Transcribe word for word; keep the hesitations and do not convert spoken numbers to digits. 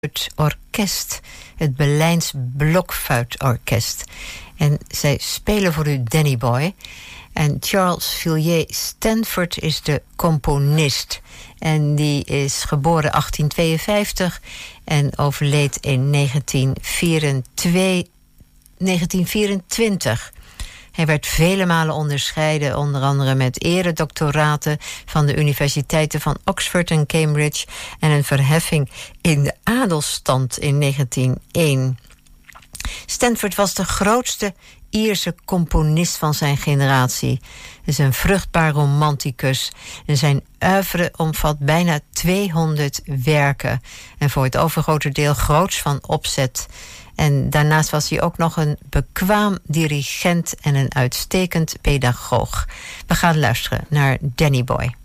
orkest, het Berlijns Blokfluitorkest. En zij spelen voor u Danny Boy. En Charles Villiers-Stanford is de componist. En die is geboren achttien tweeënvijftig en overleed in negentien vierentwintig. Hij werd vele malen onderscheiden, onder andere met eredoctoraten van de universiteiten van Oxford en Cambridge en een verheffing in de adelstand in negentien één. Stanford was de grootste Ierse componist van zijn generatie. Hij is een vruchtbaar romanticus en zijn oeuvre omvat bijna tweehonderd werken en voor het overgrote deel groots van opzet. En daarnaast was hij ook nog een bekwaam dirigent en een uitstekend pedagoog. We gaan luisteren naar Danny Boy.